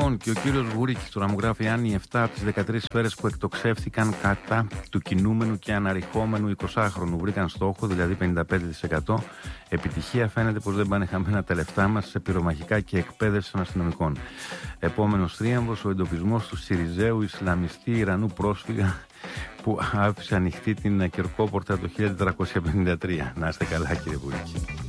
Λοιπόν, και ο κύριος Βουρίκης τώρα μου γράφει: αν οι 7 από τις 13 σφαίρες που εκτοξεύθηκαν κατά του κινούμενου και αναρριχόμενου 20χρονου βρήκαν στόχο, δηλαδή 55%, επιτυχία, φαίνεται πως δεν πάνε χαμένα τα λεφτά μας σε πυρομαχικά και εκπαίδευση των αστυνομικών. Επόμενος θρίαμβος, ο εντοπισμός του Σιριζέου Ισλαμιστή Ιρανού πρόσφυγα που άφησε ανοιχτή την Κερκόπορτα το 1453. Να είστε καλά, κύριε Βουρίκη.